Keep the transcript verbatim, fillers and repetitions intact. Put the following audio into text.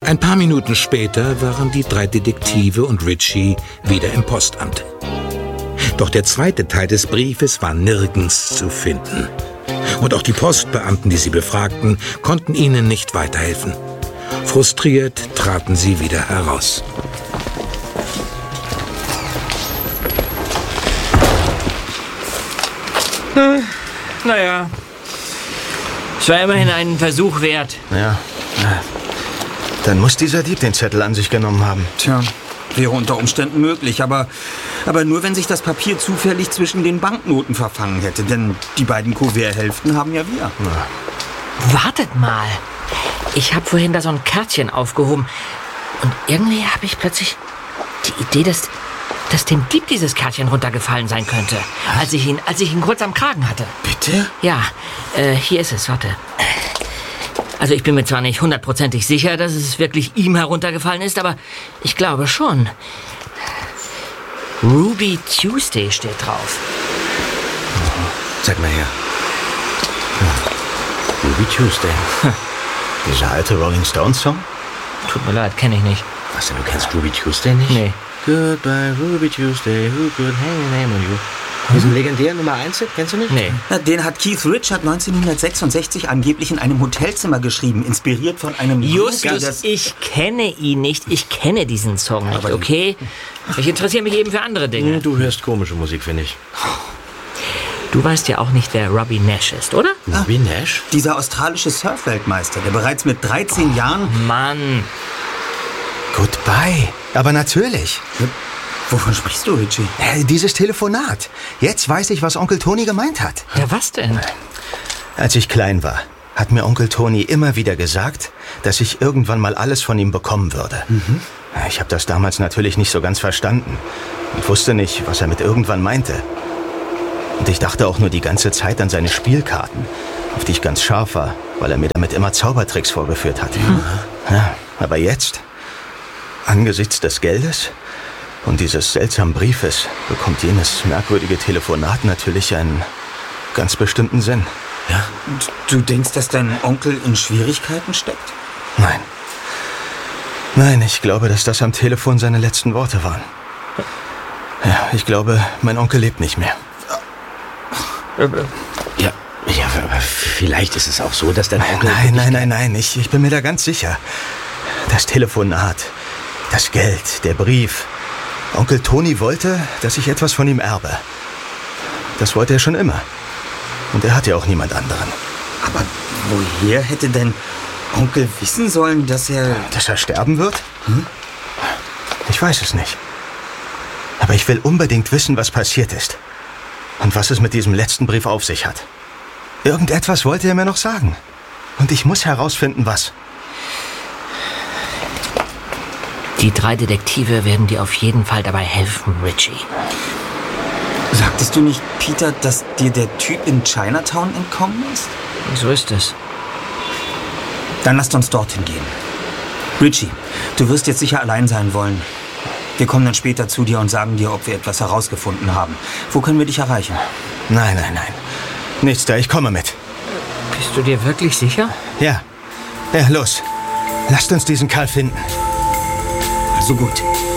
Ein paar Minuten später waren die drei Detektive und Richie wieder im Postamt. Doch der zweite Teil des Briefes war nirgends zu finden. Und auch die Postbeamten, die sie befragten, konnten ihnen nicht weiterhelfen. Frustriert traten sie wieder heraus. Hm, naja, es war immerhin ein Versuch wert. Ja, dann muss dieser Dieb den Zettel an sich genommen haben. Tja, wäre unter Umständen möglich, aber, aber nur, wenn sich das Papier zufällig zwischen den Banknoten verfangen hätte. Denn die beiden Kuverthälften haben ja wir. Ja. Wartet mal. Ich habe vorhin da so ein Kärtchen aufgehoben. Und irgendwie habe ich plötzlich die Idee, dass, dass dem Dieb dieses Kärtchen runtergefallen sein könnte. Als ich ihn, als ich ihn kurz am Kragen hatte. Bitte? Ja, äh, hier ist es, warte. Also ich bin mir zwar nicht hundertprozentig sicher, dass es wirklich ihm heruntergefallen ist, aber ich glaube schon. Ruby Tuesday steht drauf. Zeig mal her. Ja. Ruby Tuesday. Hm. Dieser alte Rolling Stones Song? Tut mir leid, kenne ich nicht. Was denn, du kennst Ruby Tuesday nicht? Nee. Goodbye Ruby Tuesday, who could hang a name on you? Diesen legendären Nummer eins Hit, kennst du nicht? Nee. Na, den hat Keith Richards neunzehnhundertsechsundsechzig angeblich in einem Hotelzimmer geschrieben, inspiriert von einem... Justus, das ich kenne ihn nicht. Ich kenne diesen Song nicht, okay? Ich interessiere mich eben für andere Dinge. Du hörst komische Musik, finde ich. Du weißt ja auch nicht, wer Robbie Nash ist, oder? Robbie Nash? Dieser australische Surf-Weltmeister, der bereits mit dreizehn Jahren... Mann. Goodbye. Aber natürlich. Wovon sprichst du, Richie? Äh, dieses Telefonat. Jetzt weiß ich, was Onkel Tony gemeint hat. Ja, was denn? Als ich klein war, hat mir Onkel Tony immer wieder gesagt, dass ich irgendwann mal alles von ihm bekommen würde. Mhm. Ich habe das damals natürlich nicht so ganz verstanden und wusste nicht, was er mit irgendwann meinte. Und ich dachte auch nur die ganze Zeit an seine Spielkarten, auf die ich ganz scharf war, weil er mir damit immer Zaubertricks vorgeführt hatte. Mhm. Ja, aber jetzt, angesichts des Geldes und dieses seltsamen Briefes, bekommt jenes merkwürdige Telefonat natürlich einen ganz bestimmten Sinn. Ja? Du denkst, dass dein Onkel in Schwierigkeiten steckt? Nein. Nein, ich glaube, dass das am Telefon seine letzten Worte waren. Ja, ich glaube, mein Onkel lebt nicht mehr. Ja, ja, aber vielleicht ist es auch so, dass dein Onkel... Nein, nein, nein, nein, ich, ich bin mir da ganz sicher. Das Telefonat, das Geld, der Brief. Onkel Tony wollte, dass ich etwas von ihm erbe. Das wollte er schon immer. Und er hat ja auch niemand anderen. Aber woher hätte denn Onkel wissen sollen, dass er... Dass er sterben wird? Hm? Ich weiß es nicht. Aber ich will unbedingt wissen, was passiert ist. Und was es mit diesem letzten Brief auf sich hat. Irgendetwas wollte er mir noch sagen. Und ich muss herausfinden, was. Die drei Detektive werden dir auf jeden Fall dabei helfen, Richie. Sagtest du nicht, Peter, dass dir der Typ in Chinatown entkommen ist? So ist es. Dann lasst uns dorthin gehen. Richie, du wirst jetzt sicher allein sein wollen. Wir kommen dann später zu dir und sagen dir, ob wir etwas herausgefunden haben. Wo können wir dich erreichen? Nein, nein, nein. Nichts da, ich komme mit. Bist du dir wirklich sicher? Ja. Ja, los. Lasst uns diesen Kerl finden. Also gut.